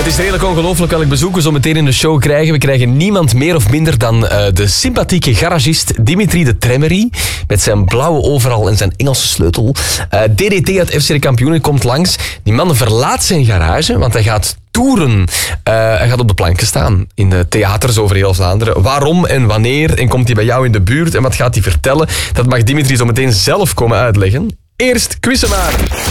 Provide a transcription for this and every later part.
Het is redelijk ongelooflijk welk bezoek we zo meteen in de show krijgen. We krijgen niemand meer of minder dan de sympathieke garagist Dimitri de Tremery. Met zijn blauwe overal en zijn Engelse sleutel. DDT uit FC de Kampioenen komt langs. Die man verlaat zijn garage, want hij gaat toeren. Hij gaat op de planken staan in de theaters over heel Vlaanderen. Waarom en wanneer en komt hij bij jou in de buurt en wat gaat hij vertellen? Dat mag Dimitri zo meteen zelf komen uitleggen. Eerst quizzen maar.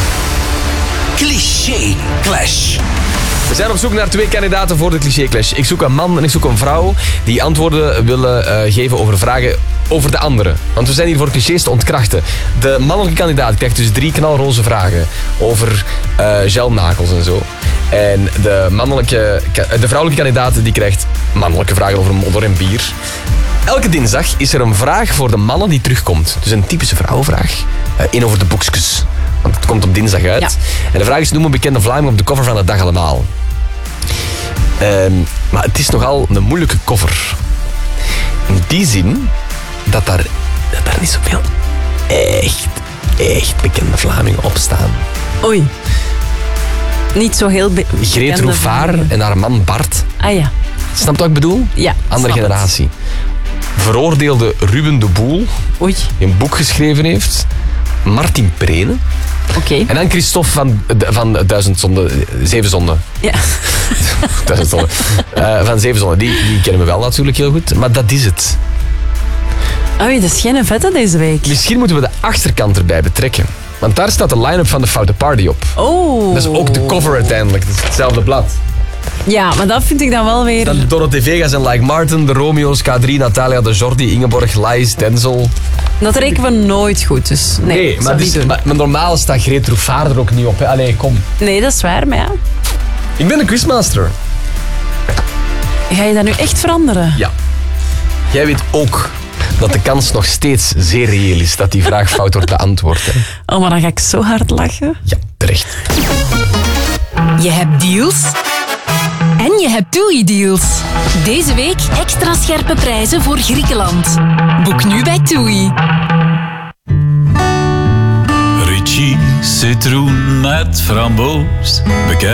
Cliché Clash. We zijn op zoek naar 2 kandidaten voor de Cliché Clash. Ik zoek een man en ik zoek een vrouw die antwoorden willen geven over vragen over de anderen. Want we zijn hier voor clichés te ontkrachten. De mannelijke kandidaat krijgt dus 3 knalroze vragen over gelnagels en zo. En de vrouwelijke kandidaat die krijgt mannelijke vragen over modder en bier. Elke dinsdag is er een vraag voor de mannen die terugkomt. Dus een typische vrouwenvraag. Eén over de boekjes. Want het komt op dinsdag uit. Ja. En de vraag is: noem een bekende Vlaming op de cover van de Dag Allemaal. Maar het is nogal een moeilijke cover. In die zin dat daar niet zoveel echt bekende Vlamingen op staan. Oei. Niet zo heel Greet Rouvaar en haar man Bart. Ah ja. Snap je wat ik bedoel? Ja. Andere generatie. Veroordeelde Ruben de Boel. Oei. Die een boek geschreven heeft. Martin Prene. Oké. En dan Christophe van 1000 zonden, 7 zonden. Ja. 1000 zonden. Van 7 zonden. Die kennen we wel natuurlijk heel goed. Maar dat is het. Oei, dat is geen vette deze week. Misschien moeten we de achterkant erbij betrekken. Want daar staat de line-up van de Foute Party op. Oh. Dat is ook de cover uiteindelijk. Dat is hetzelfde blad. Ja, maar dat vind ik dan wel weer... Dan Dorothee Vegas en Like Martin, de Romeo's, K3, Natalia, de Jordi, Ingeborg, Lais, Denzel. Dat rekenen we nooit goed, dus nee maar normaal staat Greet Rouvaar er ook niet op. Hè? Allee, kom. Nee, dat is waar, maar ja. Ik ben een quizmaster. Ga je dat nu echt veranderen? Ja. Jij weet ook dat de kans nog steeds zeer reëel is dat die vraag fout wordt beantwoord. Hè? Oh, maar dan ga ik zo hard lachen. Ja, terecht. Je hebt deals en je hebt TUI-deals. Deze week extra scherpe prijzen voor Griekenland. Boek nu bij TUI. Ricci citroen met framboos. Bekijk